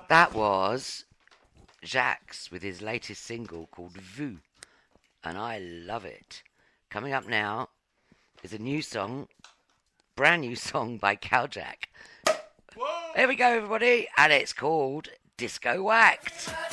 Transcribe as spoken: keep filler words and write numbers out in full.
That was Jacques with his latest single called Vu, and I love it. Coming up now is a new song, brand new song by Kal-Jak. Here we go, everybody, and it's called Disco Whacked.